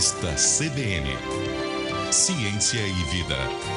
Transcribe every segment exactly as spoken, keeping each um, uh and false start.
Revista C B N. Ciência e Vida.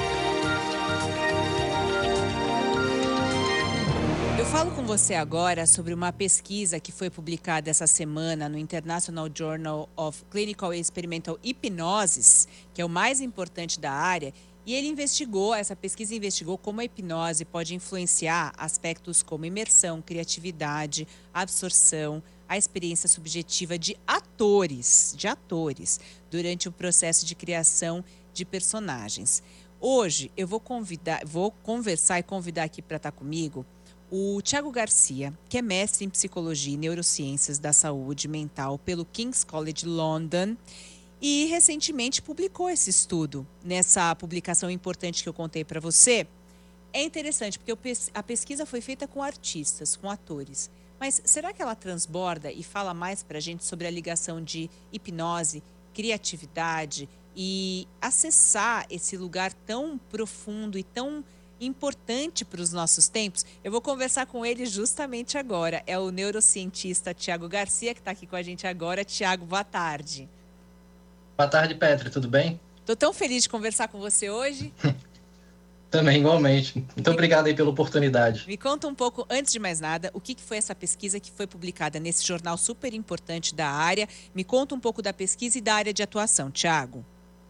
Eu falo com você agora sobre uma pesquisa que foi publicada essa semana no International Journal of Clinical and Experimental Hypnosis, que é o mais importante da área, e ele investigou, essa pesquisa investigou como a hipnose pode influenciar aspectos como imersão, criatividade, absorção, a experiência subjetiva de atores, de atores, durante o processo de criação de personagens. Hoje eu vou convidar, vou conversar e convidar aqui para estar comigo o Thiago Garcia, que é mestre em Psicologia e Neurociências da Saúde Mental pelo King's College London e recentemente publicou esse estudo. Nessa publicação importante que eu contei para você, é interessante porque a pesquisa foi feita com artistas, com atores. Mas será que ela transborda e fala mais para a gente sobre a ligação de hipnose, criatividade e acessar esse lugar tão profundo e tão importante para os nossos tempos? Eu vou conversar com ele justamente agora. É o neurocientista Thiago Garcia, que está aqui com a gente agora. Thiago, boa tarde. Boa tarde, Petra. Tudo bem? Estou tão feliz de conversar com você hoje. Também, igualmente. Muito obrigado aí pela oportunidade. Me conta um pouco, antes de mais nada, o que foi essa pesquisa que foi publicada nesse jornal super importante da área. Me conta um pouco da pesquisa e da área de atuação, Thiago.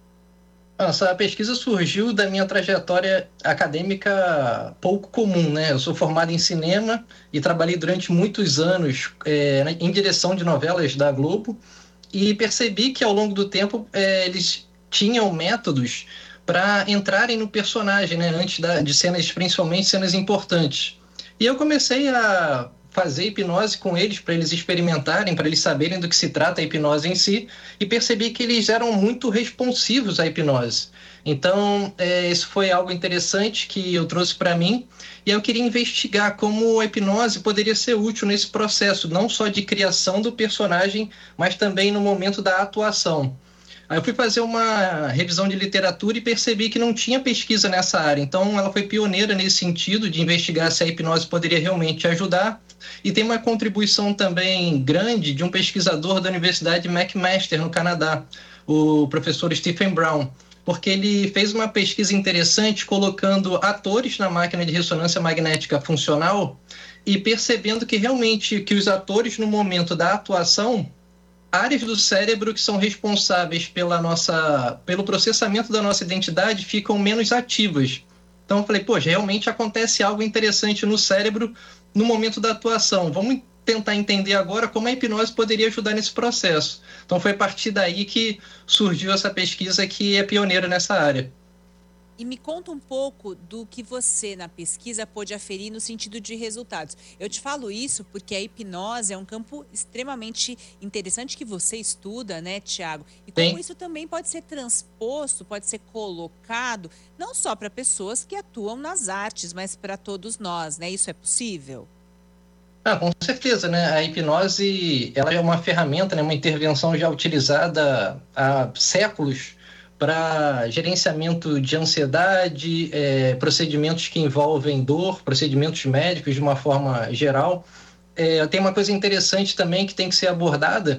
Essa pesquisa surgiu da minha trajetória acadêmica pouco comum, né? Eu sou formado em cinema e trabalhei durante muitos anos é, em direção de novelas da Globo e percebi que ao longo do tempo é, eles tinham métodos para entrarem no personagem, né? Antes da, de cenas, principalmente cenas importantes. E eu comecei a fazer hipnose com eles, para eles experimentarem, para eles saberem do que se trata a hipnose em si, e percebi que eles eram muito responsivos à hipnose. Então, é, isso foi algo interessante que eu trouxe para mim, e eu queria investigar como a hipnose poderia ser útil nesse processo, não só de criação do personagem, mas também no momento da atuação. Aí eu fui fazer uma revisão de literatura e percebi que não tinha pesquisa nessa área. Então, ela foi pioneira nesse sentido de investigar se a hipnose poderia realmente ajudar. E tem uma contribuição também grande de um pesquisador da Universidade McMaster, no Canadá, o professor Stephen Brown, porque ele fez uma pesquisa interessante colocando atores na máquina de ressonância magnética funcional e percebendo que realmente que os atores, no momento da atuação, áreas do cérebro que são responsáveis pela nossa, pelo processamento da nossa identidade ficam menos ativas. Então eu falei, poxa, realmente acontece algo interessante no cérebro no momento da atuação. Vamos tentar entender agora como a hipnose poderia ajudar nesse processo. Então foi a partir daí que surgiu essa pesquisa que é pioneira nessa área. E me conta um pouco do que você, na pesquisa, pôde aferir no sentido de resultados. Eu te falo isso porque a hipnose é um campo extremamente interessante que você estuda, né, Thiago? E como Sim. isso também pode ser transposto, pode ser colocado, não só para pessoas que atuam nas artes, mas para todos nós, né? Isso é possível? Ah, com certeza, né? A hipnose, ela é uma ferramenta, né, uma intervenção já utilizada há séculos para gerenciamento de ansiedade, é, procedimentos que envolvem dor, procedimentos médicos de uma forma geral. É, tem uma coisa interessante também que tem que ser abordada,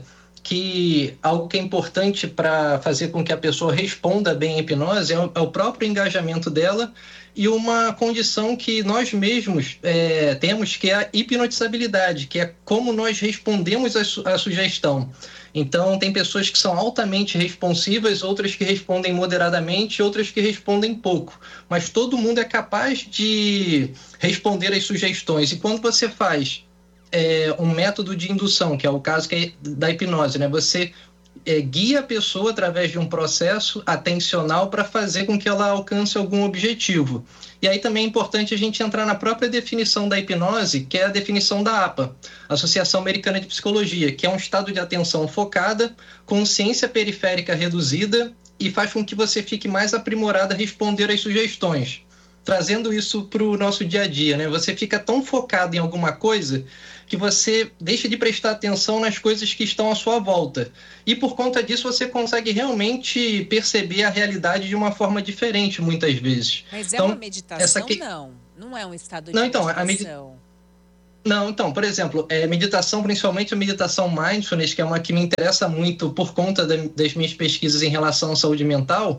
que algo que é importante para fazer com que a pessoa responda bem à hipnose é o, é o próprio engajamento dela e uma condição que nós mesmos é, temos, que é a hipnotizabilidade, que é como nós respondemos à su- à sugestão. Então, tem pessoas que são altamente responsivas, outras que respondem moderadamente, outras que respondem pouco. Mas todo mundo é capaz de responder às sugestões. E quando você faz é, um método de indução, que é o caso que é da hipnose, né? Você é, guia a pessoa através de um processo atencional para fazer com que ela alcance algum objetivo. E aí também é importante a gente entrar na própria definição da hipnose, que é a definição da A P A, Associação Americana de Psicologia, que é um estado de atenção focada, consciência periférica reduzida e faz com que você fique mais aprimorado a responder às sugestões. Trazendo isso para o nosso dia a dia, né? Você fica tão focado em alguma coisa que você deixa de prestar atenção nas coisas que estão à sua volta. E por conta disso você consegue realmente perceber a realidade de uma forma diferente, muitas vezes. Mas é então, uma meditação? Essa que... Não, não é um estado de não, meditação. Então, a meditação... Não, então, por exemplo, é, meditação, principalmente a meditação mindfulness, que é uma que me interessa muito por conta da, das minhas pesquisas em relação à saúde mental,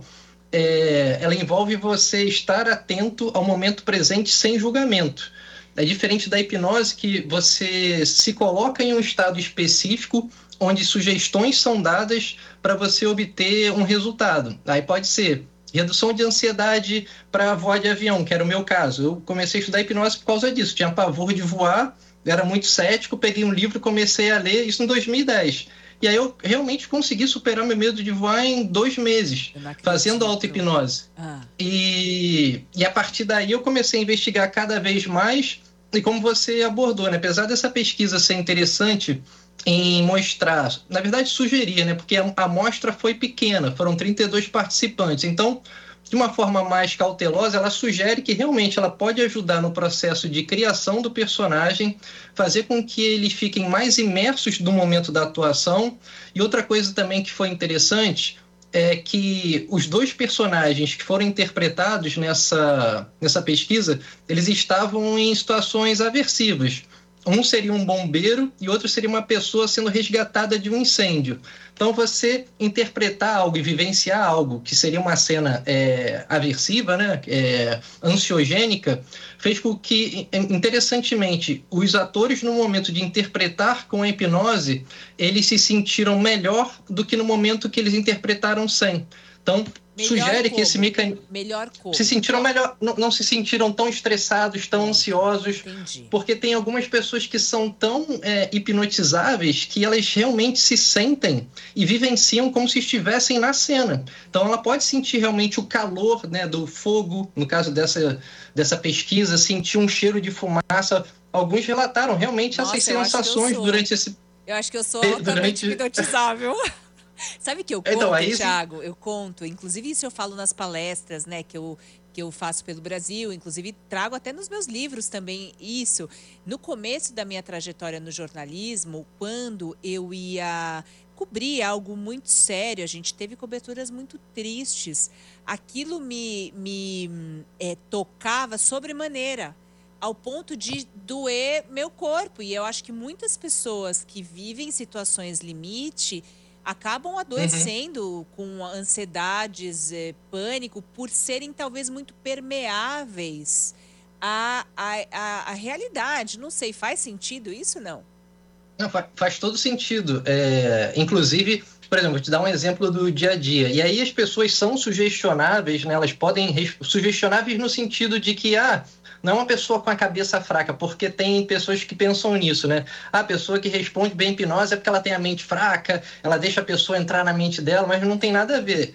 é, ela envolve você estar atento ao momento presente sem julgamento. É diferente da hipnose, que você se coloca em um estado específico onde sugestões são dadas para você obter um resultado. Aí pode ser redução de ansiedade para voar de avião, que era o meu caso. Eu comecei a estudar hipnose por causa disso. Tinha pavor de voar, era muito cético, peguei um livro e comecei a ler, isso em dois mil e dez. E aí eu realmente consegui superar meu medo de voar em dois meses, fazendo auto-hipnose. Ah. E, e a partir daí eu comecei a investigar cada vez mais, e como você abordou, né? Apesar dessa pesquisa ser interessante em mostrar, na verdade sugerir, né? Porque a amostra foi pequena, foram trinta e dois participantes. Então, de uma forma mais cautelosa, ela sugere que realmente ela pode ajudar no processo de criação do personagem, fazer com que eles fiquem mais imersos no momento da atuação. E outra coisa também que foi interessante é que os dois personagens que foram interpretados nessa, nessa pesquisa, eles estavam em situações aversivas. Um seria um bombeiro e outro seria uma pessoa sendo resgatada de um incêndio. Então, você interpretar algo e vivenciar algo que seria uma cena é, aversiva, né, é, ansiogênica, fez com que, interessantemente, os atores, no momento de interpretar com a hipnose, eles se sentiram melhor do que no momento que eles interpretaram sem. Então, melhor sugere como? que esse mecanismo... Melhor como? Se sentiram melhor, não, não se sentiram tão estressados, tão ansiosos. Entendi. Porque tem algumas pessoas que são tão é, hipnotizáveis que elas realmente se sentem e vivenciam como se estivessem na cena. Então ela pode sentir realmente o calor, né, do fogo, no caso dessa, dessa pesquisa, sentir um cheiro de fumaça. Alguns relataram realmente Nossa, essas sensações durante esse... Eu acho que eu sou altamente durante... hipnotizável. Sabe que eu conto, então, aí, Thiago? Eu conto, inclusive isso eu falo nas palestras, né, que eu, que eu faço pelo Brasil, inclusive trago até nos meus livros também isso. No começo da minha trajetória no jornalismo, quando eu ia cobrir algo muito sério, a gente teve coberturas muito tristes, aquilo me, me é, tocava sobremaneira, ao ponto de doer meu corpo. E eu acho que muitas pessoas que vivem situações limite acabam adoecendo uhum. com ansiedades, eh, pânico, por serem talvez muito permeáveis à, à, à, à realidade. Não sei, faz sentido isso, não? Não, faz, faz todo sentido. É, inclusive, por exemplo, vou te dar um exemplo do dia a dia. E aí as pessoas são sugestionáveis, né? Elas podem... Sugestionáveis no sentido de que, ah, não é uma pessoa com a cabeça fraca, porque tem pessoas que pensam nisso, né? A pessoa que responde bem hipnose é porque ela tem a mente fraca, ela deixa a pessoa entrar na mente dela, mas não tem nada a ver.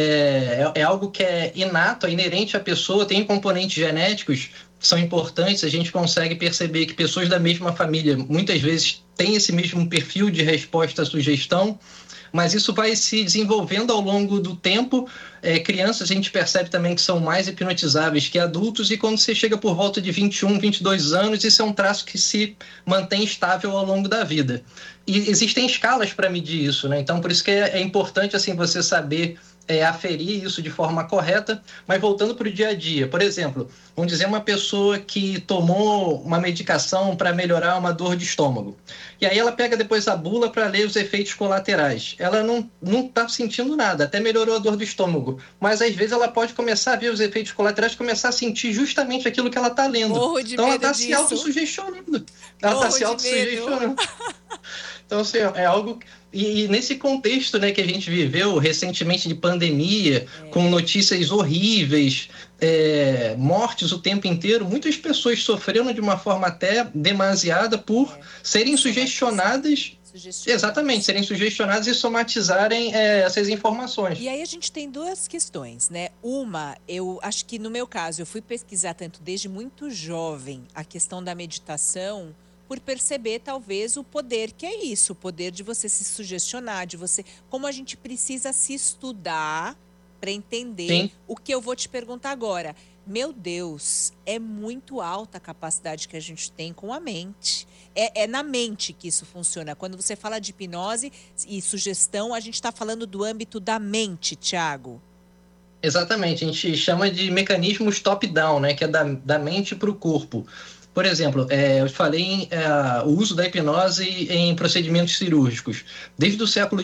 É, é, é algo que é inato, é inerente à pessoa, tem componentes genéticos que são importantes. A gente consegue perceber que pessoas da mesma família muitas vezes têm esse mesmo perfil de resposta à sugestão, mas isso vai se desenvolvendo ao longo do tempo. É, crianças a gente percebe também que são mais hipnotizáveis que adultos, e quando você chega por volta de vinte e um, vinte e dois anos, isso é um traço que se mantém estável ao longo da vida. E existem escalas para medir isso, né? Então, por isso que é, é importante assim, você saber é, aferir isso de forma correta. Mas voltando para o dia a dia, por exemplo, vamos dizer uma pessoa que tomou uma medicação para melhorar uma dor de estômago. E aí ela pega depois a bula para ler os efeitos colaterais. Ela não não está sentindo nada, até melhorou a dor do estômago. Mas às vezes ela pode começar a ver os efeitos colaterais e começar a sentir justamente aquilo que ela está lendo. Morro de então ela está se autossugestionando. Ela está se autossugestionando. Então, assim, é algo... E, e nesse contexto, né, que a gente viveu recentemente de pandemia, é. com notícias horríveis, é, mortes o tempo inteiro, muitas pessoas sofreram de uma forma até demasiada por é. serem sugestionadas... Exatamente, serem sugestionadas e somatizarem é, essas informações. E aí a gente tem duas questões, né? Uma, eu acho que no meu caso, eu fui pesquisar tanto desde muito jovem a questão da meditação, por perceber talvez o poder que é isso, o poder de você se sugestionar, de você, como a gente precisa se estudar para entender Sim. o que eu vou te perguntar agora. Meu Deus, é muito alta a capacidade que a gente tem com a mente. É, é na mente que isso funciona. Quando você fala de hipnose e sugestão, a gente está falando do âmbito da mente, Thiago. Exatamente, a gente chama de mecanismos top-down, né, que é da, da mente para o corpo. Por exemplo, é, eu falei em, é, o uso da hipnose em procedimentos cirúrgicos. Desde o século